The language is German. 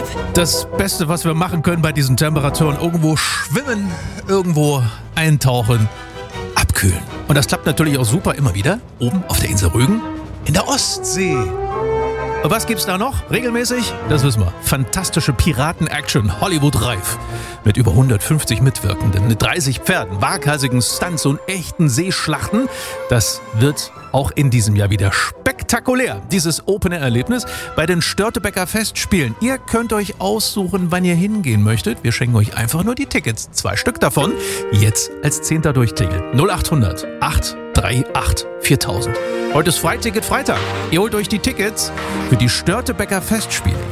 Das Beste, was wir machen können bei diesen Temperaturen, irgendwo schwimmen, irgendwo eintauchen, abkühlen. Und das klappt natürlich auch super immer wieder oben auf der Insel Rügen in der Ostsee. Und was gibt's da noch? Regelmäßig? Das wissen wir. Fantastische Piraten-Action, Hollywood-reif. Mit über 150 Mitwirkenden, mit 30 Pferden, waghalsigen Stunts und echten Seeschlachten. Das wird auch in diesem Jahr wieder spektakulär, dieses Open-Air-Erlebnis bei den Störtebeker Festspielen. Ihr könnt euch aussuchen, wann ihr hingehen möchtet. Wir schenken euch einfach nur die Tickets. 2 Stück davon, jetzt als 10. Durchtitel. 0800 838 4000. Heute ist Freiticket Freitag. Ihr holt euch die Tickets für die Störtebeker Festspiele.